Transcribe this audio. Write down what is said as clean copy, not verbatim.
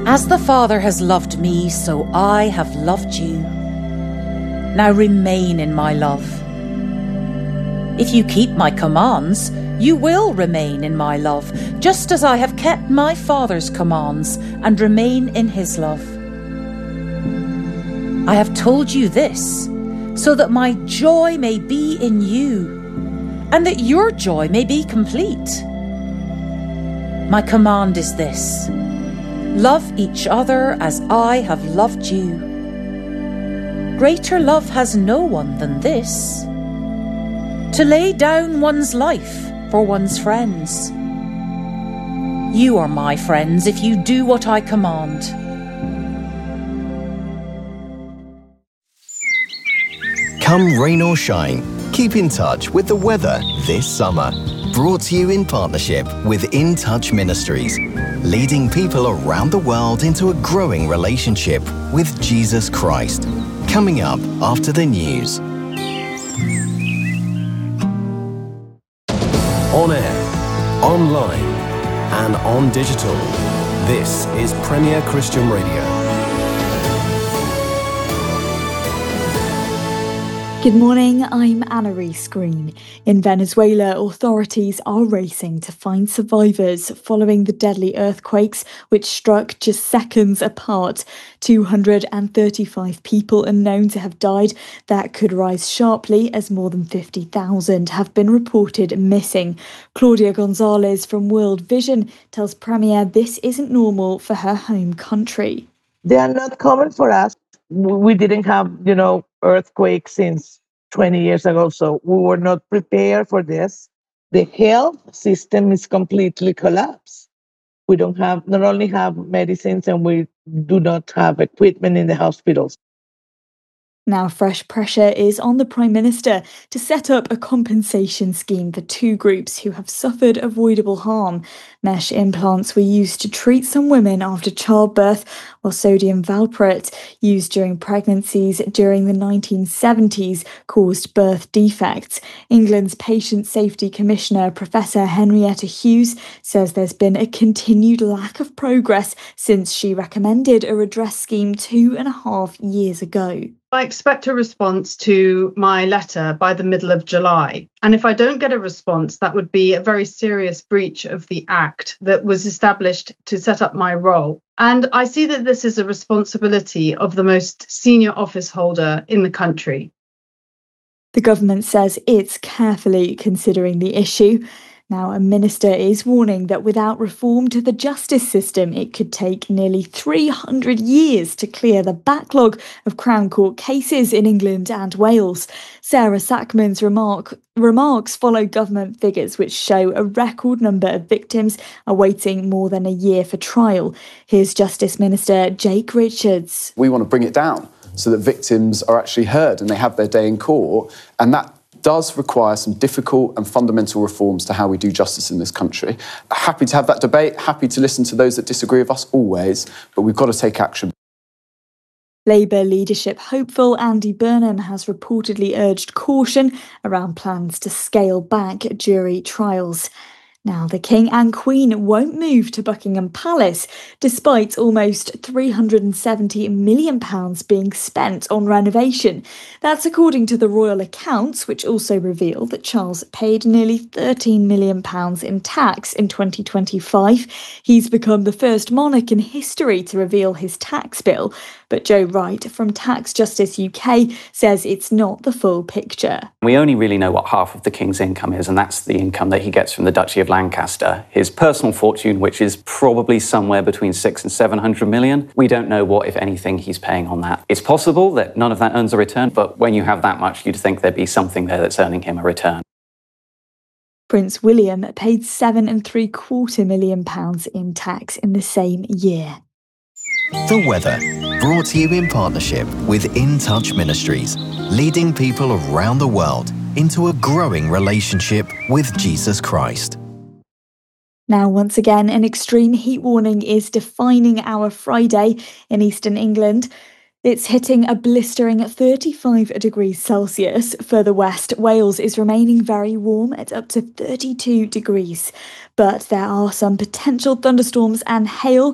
As the Father has loved me, so I have loved you. Now remain in my love. If you keep my commands, you will remain in my love, just as I have kept my Father's commands and remain in his love. I have told you this, so that my joy may be in you, and that your joy may be complete. My command is this: love each other as I have loved you. Greater love has no one than this, to lay down one's life for one's friends. You are my friends if you do what I command. Come rain or shine, keep in touch with the weather this summer. Brought to you in partnership with In Touch Ministries, leading people around the world into a growing relationship with Jesus Christ. Coming up after the news. On air, online, and on digital. This is Premier Christian Radio. Good morning, I'm Anna-Reese Green. In Venezuela, authorities are racing to find survivors following the deadly earthquakes which struck just seconds apart. 235 people are known to have died. That could rise sharply as more than 50,000 have been reported missing. Claudia Gonzalez from World Vision tells Premier this isn't normal for her home country. They are not common for us. We didn't have, earthquakes since 20 years ago, so we were not prepared for this. The health system is completely collapsed. We not only have medicines, and we do not have equipment in the hospitals. Now fresh pressure is on the Prime Minister to set up a compensation scheme for two groups who have suffered avoidable harm. Mesh implants were used to treat some women after childbirth, while sodium valproate, used during pregnancies during the 1970s, caused birth defects. England's Patient Safety Commissioner, Professor Henrietta Hughes, says there's been a continued lack of progress since she recommended a redress scheme 2.5 years ago. I expect a response to my letter by the middle of July. And if I don't get a response, that would be a very serious breach of the Act that was established to set up my role. And I see that this is a responsibility of the most senior office holder in the country. The government says it's carefully considering the issue. Now, a minister is warning that without reform to the justice system, it could take nearly 300 years to clear the backlog of Crown Court cases in England and Wales. Sarah Sackman's remarks follow government figures which show a record number of victims are waiting more than a year for trial. Here's Justice Minister Jake Richards. We want to bring it down so that victims are actually heard and they have their day in court, and that does require some difficult and fundamental reforms to how we do justice in this country. Happy to have that debate, happy to listen to those that disagree with us always, but we've got to take action. Labour leadership hopeful Andy Burnham has reportedly urged caution around plans to scale back jury trials. Now, the King and Queen won't move to Buckingham Palace, despite almost £370 million being spent on renovation. That's according to the royal accounts, which also reveal that Charles paid nearly £13 million in tax in 2025. He's become the first monarch in history to reveal his tax bill. But Joe Wright from Tax Justice UK says it's not the full picture. We only really know what half of the King's income is, and that's the income that he gets from the Duchy of Lancaster. His personal fortune, which is probably somewhere between 600 and 700 million. We don't know what, if anything, he's paying on that. It's possible that none of that earns a return, but when you have that much, you'd think there'd be something there that's earning him a return. Prince William paid £7.75 million in tax in the same year. The weather, brought to you in partnership with In Touch Ministries, leading people around the world into a growing relationship with Jesus Christ. Now, once again, an extreme heat warning is defining our Friday in eastern England. It's hitting a blistering 35 degrees Celsius. Further west, Wales is remaining very warm at up to 32 degrees. But there are some potential thunderstorms and hail